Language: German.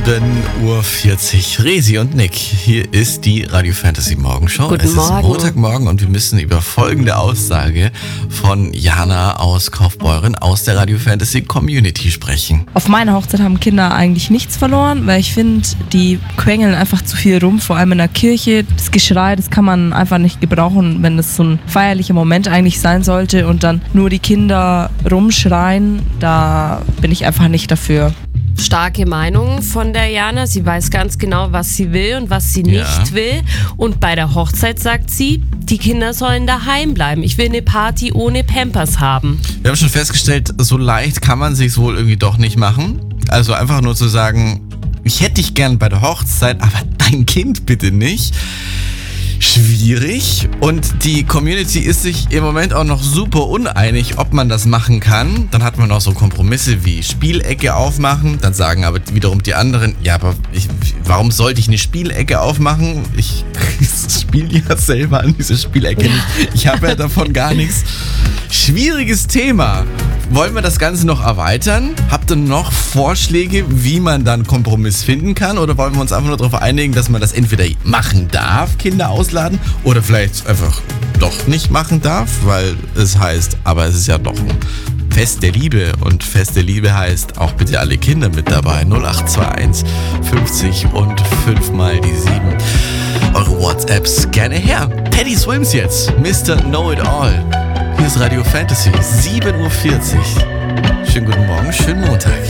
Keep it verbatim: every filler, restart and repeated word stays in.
sieben Uhr vierzig. Resi und Nick, hier ist die Radio Fantasy Morgenshow. Guten es Morgen. ist Montagmorgen und wir müssen über folgende Aussage von Jana aus Kaufbeuren aus der Radio Fantasy Community sprechen. Auf meiner Hochzeit haben Kinder eigentlich nichts verloren, weil ich finde, die quengeln einfach zu viel rum, vor allem in der Kirche. Das Geschrei, das kann man einfach nicht gebrauchen, wenn es so ein feierlicher Moment eigentlich sein sollte und dann nur die Kinder rumschreien, da bin ich einfach nicht dafür. Starke Meinung von der Jana. Sie weiß ganz genau, was sie will und was sie Ja. nicht will. Und bei der Hochzeit sagt sie, die Kinder sollen daheim bleiben. Ich will eine Party ohne Pampers haben. Wir haben schon festgestellt, so leicht kann man sich's wohl irgendwie doch nicht machen. Also einfach nur zu sagen, ich hätte dich gern bei der Hochzeit, aber dein Kind bitte nicht. Schwierig, und die Community ist sich im Moment auch noch super uneinig, ob man das machen kann. Dann hat man noch so Kompromisse wie Spielecke aufmachen, dann sagen aber wiederum die anderen, ja, aber ich, warum sollte ich eine Spielecke aufmachen? Ich spiele ja selber an dieser Spielecke nicht, ich habe ja davon gar nichts. Schwieriges Thema. Wollen wir das Ganze noch erweitern? Habt ihr noch Vorschläge, wie man dann Kompromiss finden kann? Oder wollen wir uns einfach nur darauf einigen, dass man das entweder machen darf, Kinder ausladen, oder vielleicht einfach doch nicht machen darf, weil es heißt, aber es ist ja doch ein Fest der Liebe, und Fest der Liebe heißt auch bitte alle Kinder mit dabei. null acht zwei eins fünfzig und fünf mal die sieben. Eure WhatsApps gerne her. Paddy Swims jetzt, Mister Know-It-All. Hier ist Radio Fantasy, sieben Uhr vierzig. Schönen guten Morgen, schönen Montag.